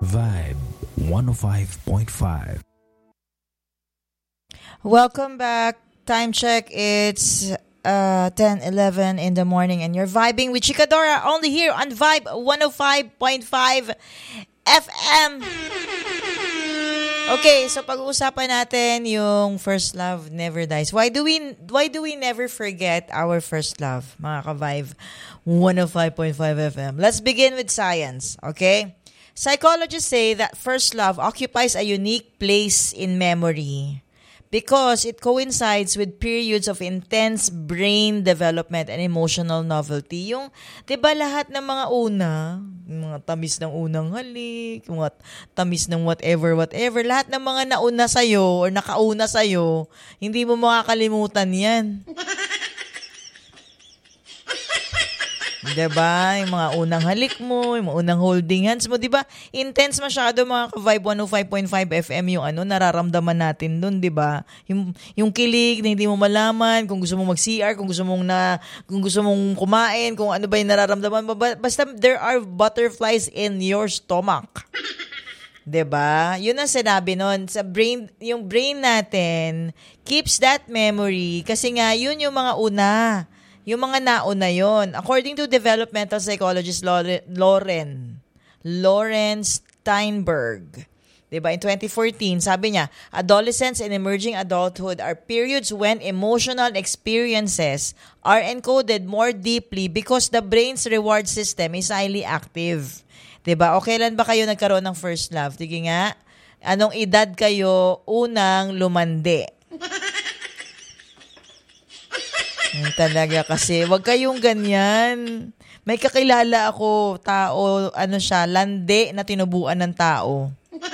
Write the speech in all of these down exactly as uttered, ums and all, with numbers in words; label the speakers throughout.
Speaker 1: Vibe one oh five point five.
Speaker 2: Welcome back. Time check. It's uh, ten eleven in the morning and you're vibing with Chikadora only here on Vibe one oh five point five F M. Okay, so pag-uusapan natin yung first love never dies. Why do we why do we never forget our first love, mga ka-Vibe one oh five point five F M? Let's begin with science, okay? Psychologists say that first love occupies a unique place in memory because it coincides with periods of intense brain development and emotional novelty. Yung, di ba lahat ng mga una, mga tamis ng unang halik, mga tamis ng whatever, whatever, lahat ng mga nauna sa'yo or nakauna sa'yo, hindi mo makakalimutan yan. Diba? Yung mga unang halik mo, yung mga unang holding hands mo, diba? Intense masyado mga ka-Vibe one oh five point five F M yung ano, nararamdaman natin dun, diba? Yung, yung kilig na hindi mo malaman, kung gusto mong mag-C R, kung gusto mong na, kung gusto mong kumain, kung ano ba yung nararamdaman mo. Basta there are butterflies in your stomach. Diba? Yun ang sinabi nun. Sa brain, yung brain natin keeps that memory kasi nga, yun yung mga una. Yung mga nauna yon. According to developmental psychologist Lauren, Lauren Steinberg, diba, in twenty fourteen, sabi niya, adolescence and emerging adulthood are periods when emotional experiences are encoded more deeply because the brain's reward system is highly active. Diba? O kailan ba kayo nagkaroon ng first love? Tige nga, anong edad kayo unang lumande? Talaga kasi, wag kayong ganyan. May kakilala ako, tao, ano siya, lande na tinubuan ng tao.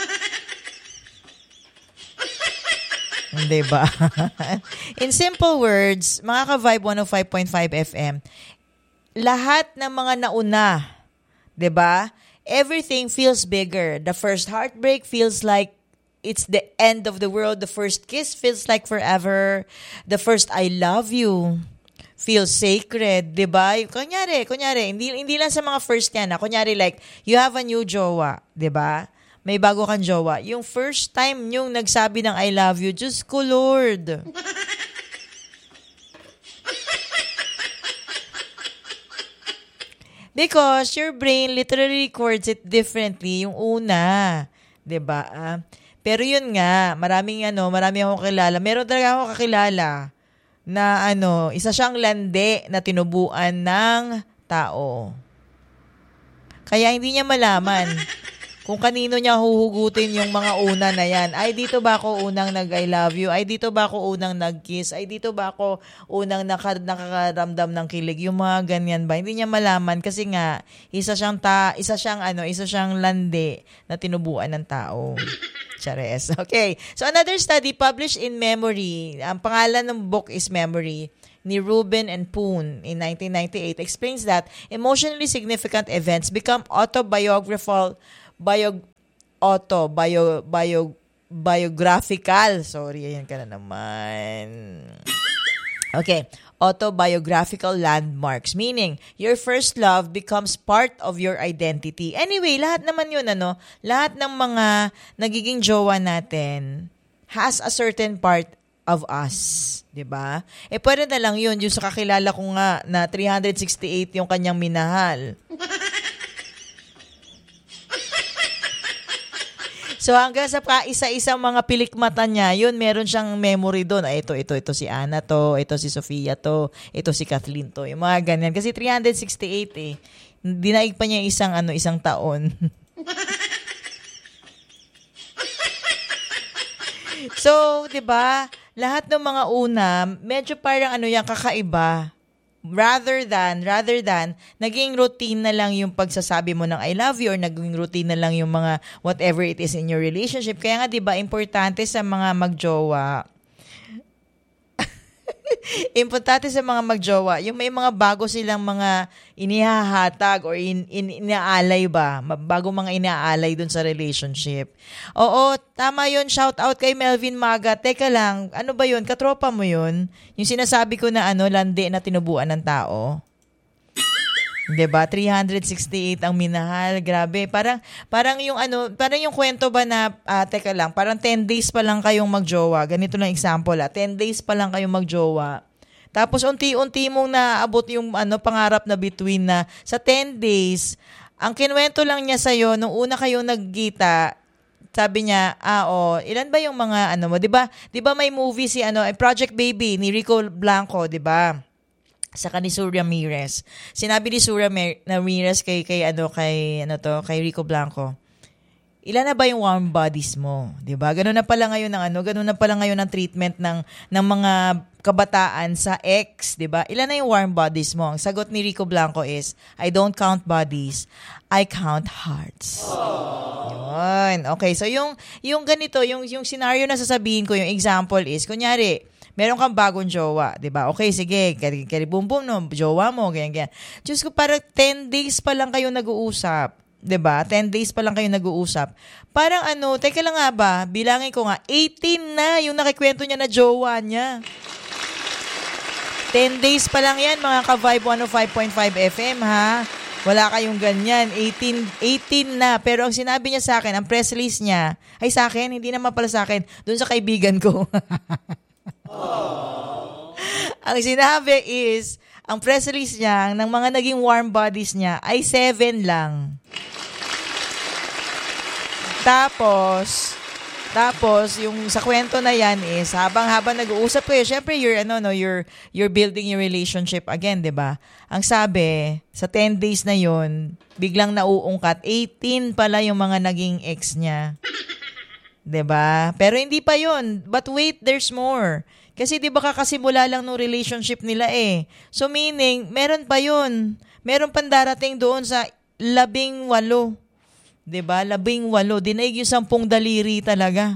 Speaker 2: Hindi ba? In simple words, mga ka-Vibe one oh five point five F M, lahat ng mga nauna, 'di ba? Everything feels bigger. The first heartbreak feels like it's the end of the world. The first kiss feels like forever. The first I love you feels sacred, di ba? Kunyari, kunyari, hindi, hindi lang sa mga first yan. Ha? Kunyari like, you have a new jowa, di ba? May bago kang jowa. Yung first time yung nagsabi ng I love you, Diyos ko Lord. Because your brain literally records it differently yung una. Di ba? Ah, pero yun nga, maraming ano, marami akong kilala. Meron talaga akong kakilala na ano, isa siyang lande na tinubuan ng tao. Kaya hindi niya malaman kung kanino niya huhugutin yung mga una na yan. Ay, dito ba ako unang nag-I love you? Ay, dito ba ako unang nag-kiss? Ay, dito ba ako unang naka- nakakaramdam ng kilig? Yung mga ganyan ba? Hindi niya malaman kasi nga, isa siyang, ta- isa siyang, ano, isa siyang lande na tinubuan ng tao. Chares. Okay. So, another study published in Memory. Ang pangalan ng book is Memory ni Rubin and Poon in nineteen ninety-eight explains that emotionally significant events become autobiographical bio auto bio bio biographical. Sorry, ayan ka na naman. Okay. Autobiographical landmarks, meaning your first love becomes part of your identity. Anyway, lahat naman yun, ano, lahat ng mga nagiging jowa natin has a certain part of us, di ba? Eh, pwede na lang yun, yung sa kakilala ko nga na three sixty-eight yung kanyang minahal. So hanggang sa isa-isang mga pilikmata niya, yun, meron siyang memory doon. Ay, ito, ito, ito si Ana to, ito si Sofia to, ito si Kathleen to. Yung mga ganyan. Kasi three sixty-eight eh. Dinaig pa niya isang, ano, isang taon. So, di ba, lahat ng mga una, medyo parang ano yan, kakaiba. Rather than, rather than, naging routine na lang yung pagsasabi mo ng I love you or naging routine na lang yung mga whatever it is in your relationship. Kaya nga, di ba, importante sa mga magjowa, importante sa mga magjowa, yung may mga bago silang mga inihahatag or in, in, inaalay ba? Bago mga inaalay dun sa relationship. Oo, tama yun. Shout out kay Melvin Maga. Teka lang, ano ba yun? Katropa mo yun? Yung sinasabi ko na ano, landi na tinubuan ng tao? 'Di ba? three hundred sixty-eight ang minahal. Grabe. Parang parang yung ano, parang yung kwento ba na uh, teka lang, parang ten days pa lang kayong magjowa. Ganito lang example ah. ten days pa lang kayong magjowa. Tapos unti-unti mong naabot yung ano pangarap na between na sa ten days, ang kinuwento lang niya sa iyo nung una kayong nagkita, sabi niya, ah oh, ilan ba yung mga ano mo, 'di ba? 'Di ba may movie si ano, Project Baby ni Rico Blanco, 'di ba? Saka ni Sue Ramirez. Sinabi ni Sue Ramirez kay kay ano kay ano to, kay Rico Blanco. Ilan na ba yung warm bodies mo? 'Di ba? Ganun na pala ngayon ng ano, ganun na pala ngayon ang treatment ng ng mga kabataan sa ex, 'di ba? Ilan na yung warm bodies mo? Ang sagot ni Rico Blanco is, I don't count bodies, I count hearts. Yun. Okay, so yung yung ganito, yung yung scenario na sasabihin ko, yung example is, kunyari, meron kang bagong jowa, 'di ba? Okay, sige, kari-bum-bum no, jowa mo, ganyan ganyan. Diyos ko, parang ten days pa lang kayo nag-uusap, 'di ba? ten days pa lang kayo nag-uusap. Parang ano, teka lang nga ba, bilangin ko nga, eighteen na yung nakikwento niya na jowa niya. ten days pa lang yan, mga ka-Vibe one oh five point five F M, ha? Wala kayong ganyan. eighteen, eighteen na. Pero ang sinabi niya sa akin, ang press release niya, ay sa akin, hindi naman pala sa akin, dun sa kaibigan ko. Ang sinabi is, ang press release niya, ng mga naging warm bodies niya, ay seven lang. Tapos, tapos, yung sa kwento na yan is, habang-habang nag-uusap kayo, syempre, you're, ano, no, you're, you're building your relationship again, di ba? Ang sabi, sa ten days na yon, biglang nauungkat, eighteen pala yung mga naging ex niya. Di ba? Pero hindi pa yon. But wait, there's more. Kasi di ba kakasimula lang ng relationship nila eh. So meaning, meron pa yun. Meron pang darating doon sa labing walo. Diba? Labing walo. Dinaig yung sampung daliri talaga.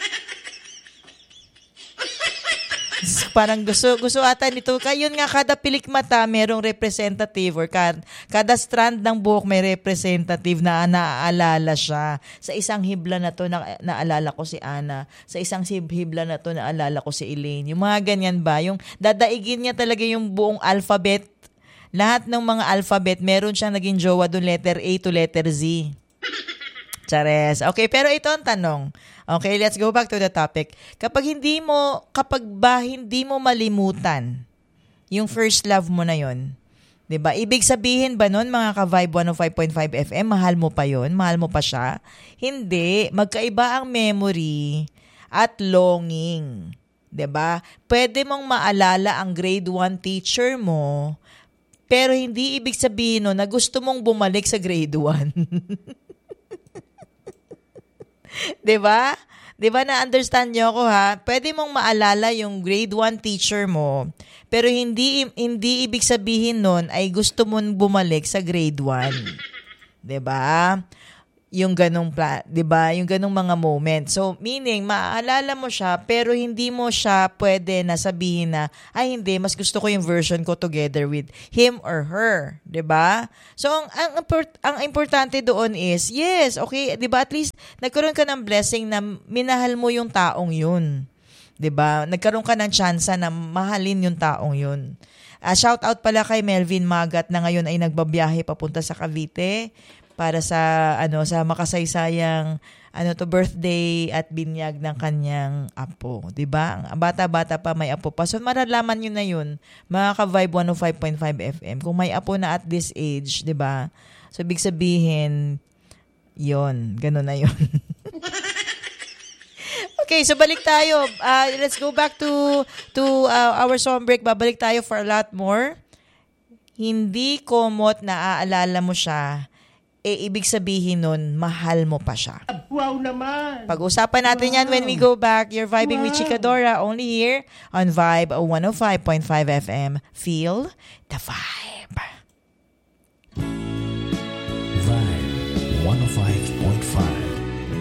Speaker 2: Parang gusto, gusto ata nito. Kaya yun nga, kada pilik mata, merong representative or kada, kada strand ng buhok may representative na naaalala siya. Sa isang hibla na to, na, naalala ko si Ana. Sa isang hibla na to, naalala ko si Elaine. Yung mga ganyan ba? Yung dadaigin niya talaga yung buong alphabet. Lahat ng mga alphabet, meron siyang naging jowa doon, letter A to letter Z. Chares. Okay, pero ito ang tanong. Okay, let's go back to the topic. Kapag hindi mo, kapag ba hindi mo malimutan yung first love mo na yon, 'di ba? Ibig sabihin ba nun, mga ka-Vibe one oh five point five F M, mahal mo pa yon? Mahal mo pa siya? Hindi. Magkaiba ang memory at longing. 'Di ba? Pwede mong maalala ang grade one teacher mo, pero hindi ibig sabihin nun na gusto mong bumalik sa grade one. 'Di ba? 'Di ba, na-understand niyo ako, ha? Pwede mong maalala yung grade one teacher mo, pero hindi hindi ibig sabihin nun ay gusto mong bumalik sa grade one. 'Di ba? Yung ganung, 'di ba? Yung ganung mga moment. So, meaning maaalala mo siya pero hindi mo siya pwede na sabihin na, ay hindi, mas gusto ko yung version ko together with him or her, 'di ba? So, ang ang, ang importante doon is, yes, okay, 'di ba? At least nagkaroon ka ng blessing na minahal mo yung taong yun. 'Di ba? Nagkaroon ka ng chance na mahalin yung taong yun. Uh, shout out pala kay Melvin Magat na ngayon ay nagbabiyahe papunta sa Cavite para sa ano sa makasaysayang ano to birthday at binyag ng kanyang apo, 'di ba? Ang bata-bata pa may apo pa. So maralaman niyo na 'yun, mga ka-Vibe one oh five point five F M. Kung may apo na at this age, 'di ba? So big sabihin 'yon, gano'n na 'yon. Okay, so balik tayo. Uh, let's go back to to uh, our song break. Babalik tayo for a lot more. Hindi komot na aalala mo siya, eh, ibig sabihin nun, mahal mo pa siya.
Speaker 3: Wow naman!
Speaker 2: Pag-usapan natin wow. yan when we go back. You're vibing wow. with Chikadora only here on Vibe one oh five point five F M. Feel the vibe.
Speaker 1: Vibe one oh five point five